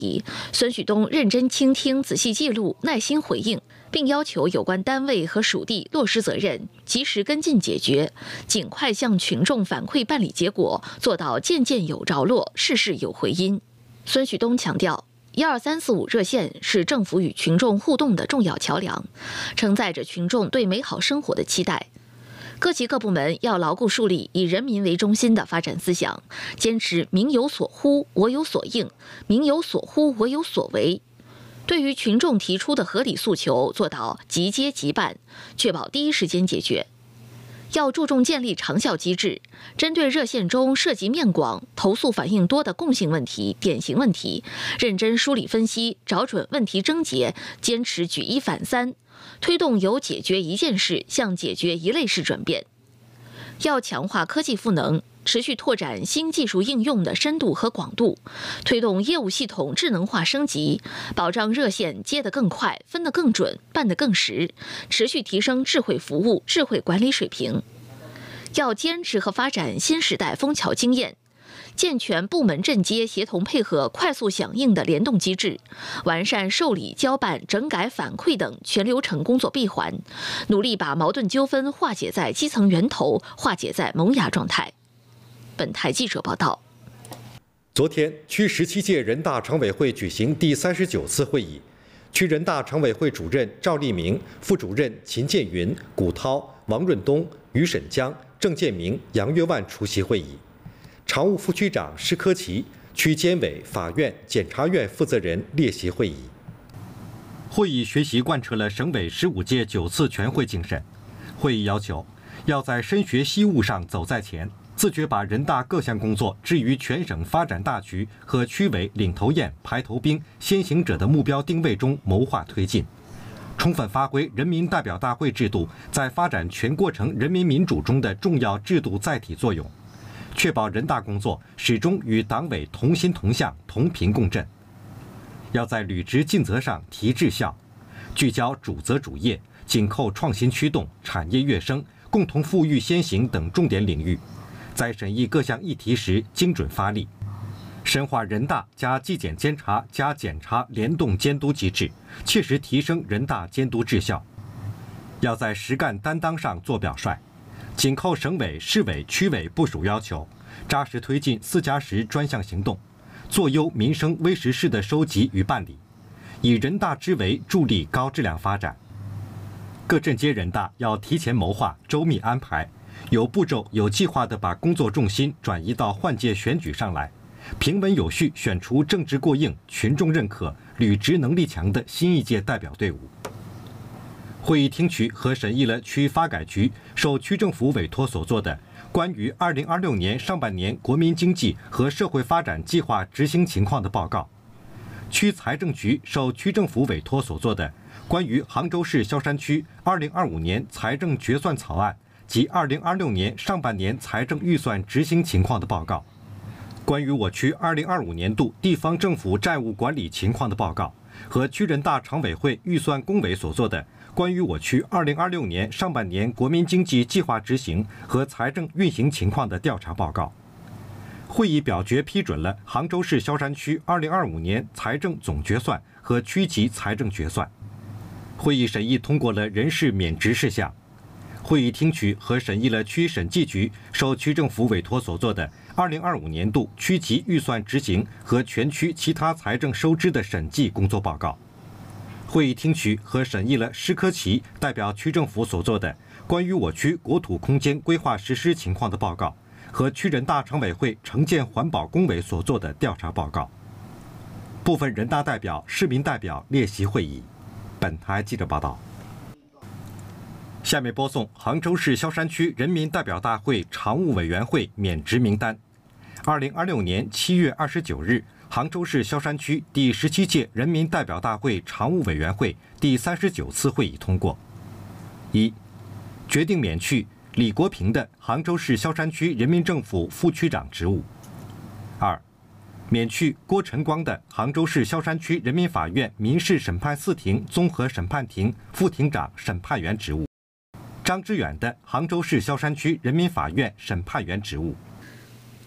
孙旭东认真倾听、仔细记录、耐心回应，并要求有关单位和属地落实责任，及时跟进解决，尽快向群众反馈办理结果，做到件件有着落，事事有回音。孙旭东强调，12345热线是政府与群众互动的重要桥梁，承载着群众对美好生活的期待。各级各部门要牢固树立以人民为中心的发展思想，坚持民有所呼，我有所应；民有所呼，我有所为。对于群众提出的合理诉求，做到即接即办，确保第一时间解决。要注重建立长效机制，针对热线中涉及面广、投诉反映多的共性问题、典型问题，认真梳理分析，找准问题症结，坚持举一反三，推动由解决一件事向解决一类事转变。要强化科技赋能，持续拓展新技术应用的深度和广度，推动业务系统智能化升级，保障热线接得更快、分得更准、办得更实，持续提升智慧服务、智慧管理水平。要坚持和发展新时代枫桥经验，健全部门镇接协同配合、快速响应的联动机制，完善受理、交办、整改、反馈等全流程工作闭环，努力把矛盾纠纷化解在基层源头，化解在萌芽状态。本台记者报道。 昨天，区17届人大常委会举行第39次会议，区人大常委会主任赵立明、副主任秦建云、古涛、王润东、于沈江、郑建明、杨岳万出席会议。常务副区长施科奇、区监委、法院、检察院负责人列席会议。 会议学习贯彻了省委15届9次全会精神。会议要求，要在深学习务上走在前，自觉把人大各项工作置于全省发展大局和区委领头雁、排头兵、先行者的目标定位中谋划推进，充分发挥人民代表大会制度在发展全过程人民民主中的重要制度载体作用，确保人大工作始终与党委同心同向、同频共振。要在履职尽责上提质效，聚焦主责主业、紧扣创新驱动、产业跃升、共同富裕先行等重点领域，在审议各项议题时精准发力，深化人大加纪检监察加检察联动监督机制，切实提升人大监督质效。要在实干担当上做表率，紧扣省委、市委、区委部署要求，扎实推进4+10专项行动，做优民生微实事的收集与办理，以人大之为助力高质量发展。各镇街人大要提前谋划、周密安排，有步骤、有计划地把工作重心转移到换届选举上来，平稳有序选出政治过硬、群众认可、履职能力强的新一届代表队伍。会议听取和审议了区发改局受区政府委托所做的关于2026年上半年国民经济和社会发展计划执行情况的报告，区财政局受区政府委托所做的关于杭州市萧山区2025年财政决算草案及2026年上半年财政预算执行情况的报告，关于我区2025年度地方政府债务管理情况的报告和区人大常委会预算工委所做的关于我区2026年上半年国民经济计划执行和财政运行情况的调查报告。会议表决批准了杭州市萧山区2025年财政总决算和区级财政决算。会议审议通过了人事免职事项。会议听取和审议了区审计局受区政府委托所做的2025年度区级预算执行和全区其他财政收支的审计工作报告。会议听取和审议了施科奇代表区政府所做的关于我区国土空间规划实施情况的报告和区人大常委会城建环保工委所做的调查报告。部分人大代表、市民代表列席会议。本台记者报道。下面播送杭州市萧山区人民代表大会常务委员会免职名单。2026年7月29日，杭州市萧山区第17届人民代表大会常务委员会第39次会议通过：一、决定免去李国平的杭州市萧山区人民政府副区长职务；二、免去郭晨光的杭州市萧山区人民法院民事审判4庭综合审判庭副庭长审判员职务；张之远的杭州市萧山区人民法院审判员职务。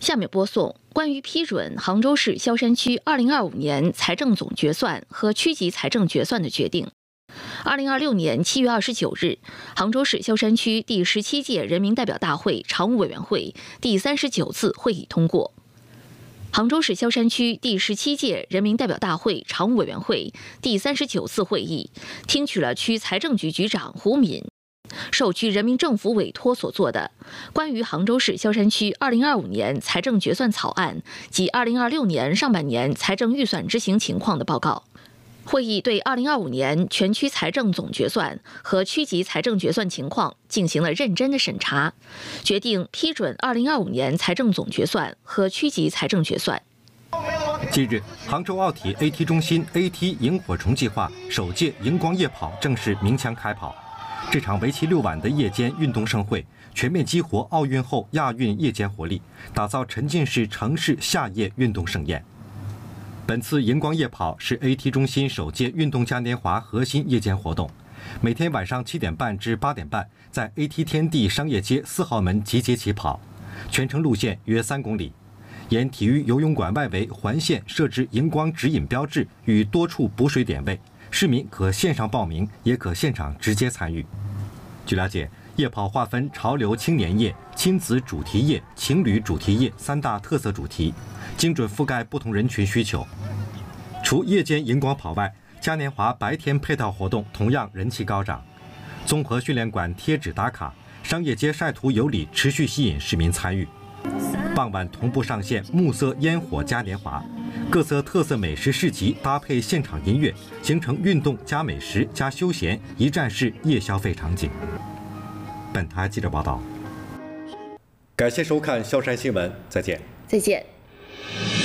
下面播送关于批准杭州市萧山区2025年财政总决算和区级财政决算的决定。2026年7月29日，杭州市萧山区第17届人民代表大会常务委员会第39次会议通过。杭州市萧山区第17届人民代表大会常务委员会第39次会议听取了区财政局局长胡敏受区人民政府委托所做的关于杭州市萧山区2025年财政决算草案及2026年上半年财政预算执行情况的报告。会议对2025年全区财政总决算和区级财政决算情况进行了认真的审查，决定批准2025年财政总决算和区级财政决算。 近日，杭州奥体 AT 中心 AT 萤火虫计划首届荧光夜跑正式鸣枪开跑。这场为期6晚的夜间运动盛会，全面激活奥运后亚运夜间活力，打造沉浸式城市夏夜运动盛宴。本次荧光夜跑是 AT 中心首届运动嘉年华核心夜间活动，每天晚上7点半至8点半，在 AT 天地商业街4号门集结起跑，全程路线约3公里。沿体育游泳馆外围环线设置荧光指引标志与多处补水点位，市民可线上报名，也可现场直接参与。据了解，夜跑划分潮流青年夜、亲子主题夜、情侣主题夜3大特色主题，精准覆盖不同人群需求。除夜间荧光跑外，嘉年华白天配套活动同样人气高涨。综合训练馆贴纸打卡，商业街晒图有礼持续吸引市民参与。傍晚同步上线暮色烟火嘉年华，各色特色美食市集搭配现场音乐，形成运动加美食加休闲一站式夜消费场景。本台记者报道。 感谢收看萧山新闻，再见。 再见。